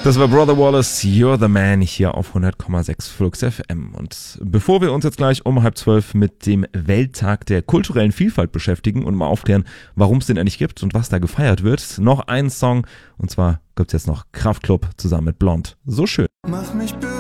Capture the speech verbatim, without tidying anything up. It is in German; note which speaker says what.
Speaker 1: Das war Brother Wallace, You're the Man, hier auf hundert Komma sechs Flux F M. Und bevor wir uns jetzt gleich um halb zwölf mit dem Welttag der kulturellen Vielfalt beschäftigen und mal aufklären, warum es den eigentlich gibt und was da gefeiert wird, noch einen Song. Und zwar gibt's jetzt noch Kraftklub zusammen mit Blond. So schön.
Speaker 2: Mach mich bereit.